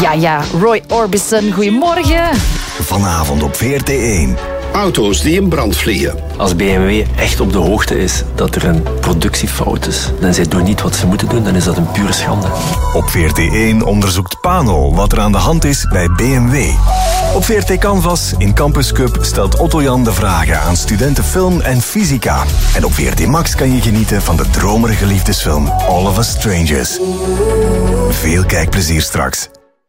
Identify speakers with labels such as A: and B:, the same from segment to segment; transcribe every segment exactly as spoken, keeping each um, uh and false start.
A: Ja, ja, Roy Orbison, goedemorgen.
B: Vanavond op V R T één.
C: Auto's die in brand vliegen.
D: Als B M W echt op de hoogte is dat er een productiefout is en zij doen niet wat ze moeten doen, dan is dat een pure schande.
B: Op V R T één onderzoekt Pano wat er aan de hand is bij B M W. Op V R T Canvas in Campus Cup stelt Otto Jan de vragen aan studenten film en fysica. En op V R T Max kan je genieten van de dromerige liefdesfilm All of Us Strangers. Veel kijkplezier straks.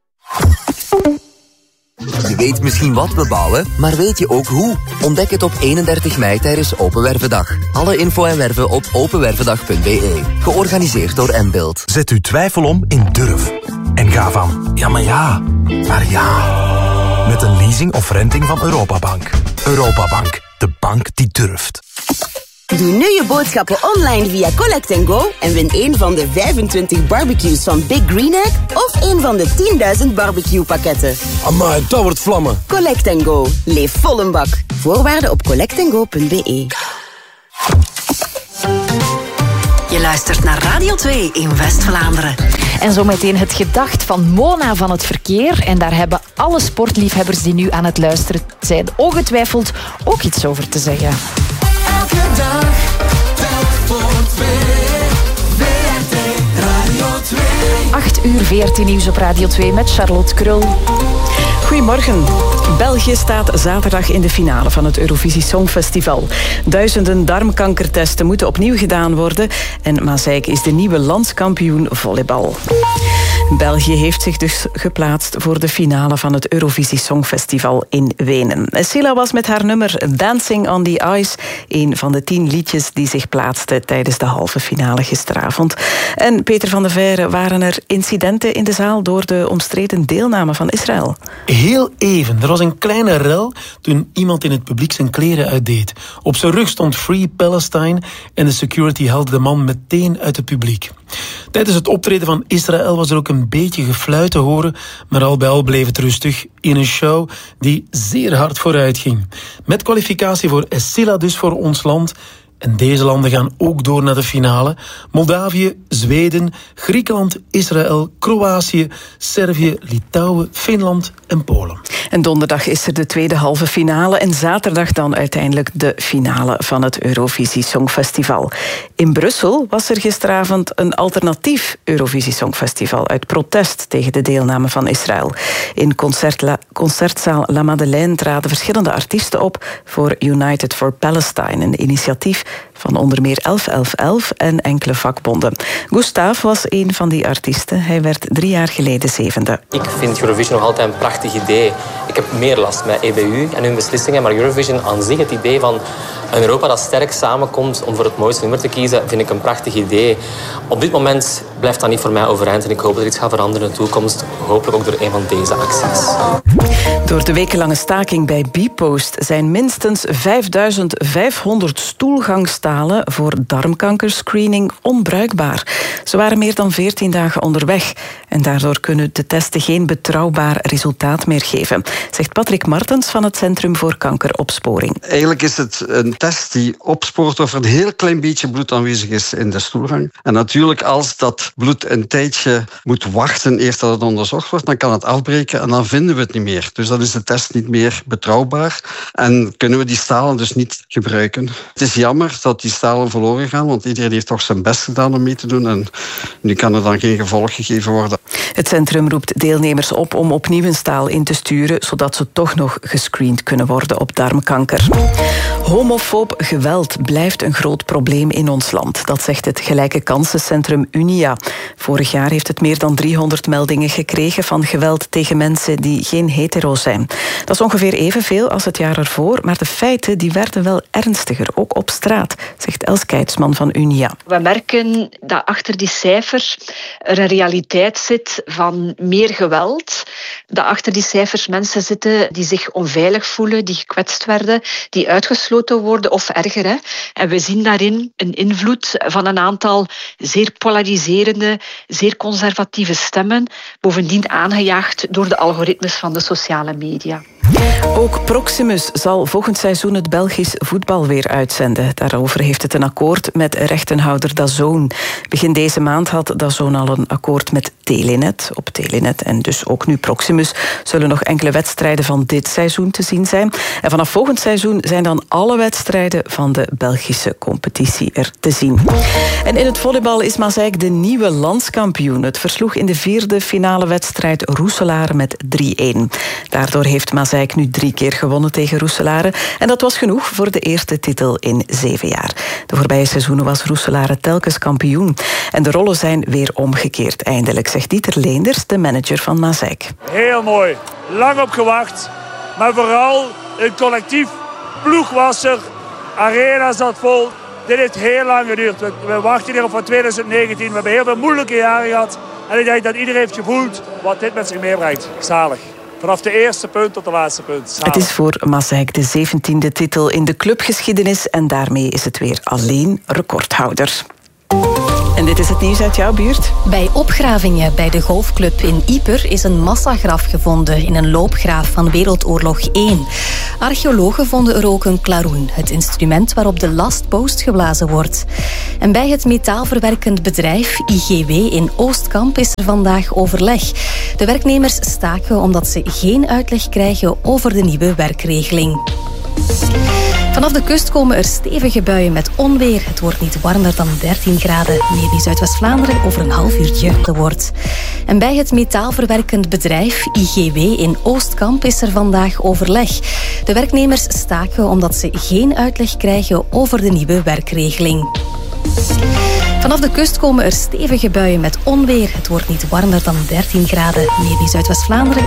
E: Je weet misschien wat we bouwen, maar weet je ook hoe? Ontdek het op eenendertig mei tijdens Open Wervendag. Alle info en werven op openwervendag punt b e. Georganiseerd door N-Build.
F: Zet uw twijfel om in durf. En ga van ja, maar ja, naar ja. Met een leasing of renting van Europabank. Europabank, de bank die durft.
G: Doe nu je boodschappen online via Collect and Go en win een van de vijfentwintig barbecues van Big Green Egg of een van de tienduizend barbecue-pakketten.
H: Amai, dat wordt vlammen.
G: Collect and Go. Leef vol een bak. Voorwaarden op collect and go punt b e.
I: Je luistert naar Radio twee in West-Vlaanderen.
A: En zometeen het gedacht van Mona van het verkeer. En daar hebben alle sportliefhebbers die nu aan het luisteren zijn ongetwijfeld ook iets over te zeggen.
J: Elke dag, telk voor twee. V R T Radio twee.
A: acht uur V R T Nieuws op Radio twee met Charlotte Krul.
K: Goedemorgen. België staat zaterdag in de finale van het Eurovisie Songfestival. Duizenden darmkankertesten moeten opnieuw gedaan worden en Maaseik is de nieuwe landskampioen volleybal. België heeft zich dus geplaatst voor de finale van het Eurovisie Songfestival in Wenen. Silla was met haar nummer Dancing on the Ice een van de tien liedjes die zich plaatsten tijdens de halve finale gisteravond. En Peter van der Veire, waren er incidenten in de zaal door de omstreden deelname van Israël?
L: Heel even. Er was een kleine rel toen iemand in het publiek zijn kleren uitdeed. Op zijn rug stond Free Palestine en de security haalde de man meteen uit het publiek. Tijdens het optreden van Israël was er ook een beetje gefluit te horen, maar al bij al bleef het rustig in een show die zeer hard vooruit ging. Met kwalificatie voor Silla dus voor ons land. En deze landen gaan ook door naar de finale. Moldavië, Zweden, Griekenland, Israël, Kroatië, Servië, Litouwen, Finland en Polen.
K: En donderdag is er de tweede halve finale en zaterdag dan uiteindelijk de finale van het Eurovisie Songfestival. In Brussel was er gisteravond een alternatief Eurovisie Songfestival uit protest tegen de deelname van Israël. In concert La, concertzaal La Madeleine traden verschillende artiesten op voor United for Palestine, een initiatief van onder meer elf elf elf en enkele vakbonden. Gustav was een van die artiesten. Hij werd drie jaar geleden zevende.
M: Ik vind Eurovision nog altijd een prachtig idee. Ik heb meer last met E B U en hun beslissingen, maar Eurovision aan zich, het idee van een Europa dat sterk samenkomt om voor het mooiste nummer te kiezen, vind ik een prachtig idee. Op dit moment blijft dat niet voor mij overeind en ik hoop dat er iets gaat veranderen in de toekomst. Hopelijk ook door een van deze acties.
K: Door de wekenlange staking bij Bpost zijn minstens vijfduizend vijfhonderd stoelgangstalen voor darmkankerscreening onbruikbaar. Ze waren meer dan veertien dagen onderweg en daardoor kunnen de testen geen betrouwbaar resultaat meer geven, zegt Patrick Martens van het Centrum voor Kankeropsporing.
N: Eigenlijk is het een test die opspoort of er een heel klein beetje bloed aanwezig is in de stoelgang. En natuurlijk, als dat bloed een tijdje moet wachten eerst dat het onderzocht wordt, dan kan het afbreken en dan vinden we het niet meer. Dus dan is de test niet meer betrouwbaar en kunnen we die stalen dus niet gebruiken. Het is jammer dat die stalen verloren gaan, want iedereen heeft toch zijn best gedaan om mee te doen en nu kan er dan geen gevolg gegeven worden.
K: Het centrum roept deelnemers op om opnieuw een staal in te sturen, zodat ze toch nog gescreend kunnen worden op darmkanker. Homofoob geweld blijft een groot probleem in ons land. Dat zegt het gelijke kansencentrum Unia. Vorig jaar heeft het meer dan driehonderd meldingen gekregen van geweld tegen mensen die geen hetero zijn. Dat is ongeveer evenveel als het jaar ervoor, maar de feiten die werden wel ernstiger, ook op straat, zegt Els Keitsman van Unia.
O: We merken dat achter die cijfers er een realiteit zit van meer geweld. Dat achter die cijfers mensen zitten die zich onveilig voelen, die gekwetst werden, die uitgesloten worden of erger. Hè. En we zien daarin een invloed van een aantal zeer polariserende, zeer conservatieve stemmen, bovendien aangejaagd door de algoritmes van de sociale media.
K: Ook Proximus zal volgend seizoen het Belgisch voetbal weer uitzenden. Daarover heeft het een akkoord met rechtenhouder D A Z N. Begin deze maand had D A Z N al een akkoord met Telenet. Op Telenet en dus ook nu Proximus zullen nog enkele wedstrijden van dit seizoen te zien zijn. En vanaf volgend seizoen zijn dan alle wedstrijden van de Belgische competitie er te zien. En in het volleybal is Maaseik de nieuwe landskampioen. Het versloeg in de vierde finale wedstrijd Roeselare met drie-een. Daardoor heeft Maaseik nu drie keer gewonnen tegen Roeselare. En dat was genoeg voor de eerste titel in zeven jaar. De voorbije seizoenen was Roeselare telkens kampioen. En de rollen zijn weer omgekeerd eindelijk, zegt Dieter Leenders, de manager van Maaseik.
H: Heel mooi. Lang op gewacht. Maar vooral een collectief ploeg was er. Arena zat vol. Dit heeft heel lang geduurd. We, we wachten hier op voor twintig negentien. We hebben heel veel moeilijke jaren gehad. En ik denk dat iedereen heeft gevoeld wat dit met zich meebrengt. Zalig. Vanaf de eerste punt tot de laatste punt. Zalig.
K: Het is voor Maaseik de zeventiende titel in de clubgeschiedenis. En daarmee is het weer alleen recordhouder. En dit is het nieuws uit jouw buurt.
P: Bij opgravingen bij de golfclub in Ieper is een massagraf gevonden in een loopgraaf van Wereldoorlog één. Archeologen vonden er ook een klaroen, het instrument waarop de last post geblazen wordt. En bij het metaalverwerkend bedrijf I G W in Oostkamp is er vandaag overleg. De werknemers staken omdat ze geen uitleg krijgen over de nieuwe werkregeling. Vanaf de kust komen er stevige buien met onweer. Het wordt niet warmer dan dertien graden. Meer in Zuidwest-Vlaanderen over een half uurtje wordt. En bij het metaalverwerkend bedrijf I G W in Oostkamp is er vandaag overleg. De werknemers staken omdat ze geen uitleg krijgen over de nieuwe werkregeling. Vanaf de kust komen er stevige buien met onweer. Het wordt niet warmer dan dertien graden. Meer in Zuidwest-Vlaanderen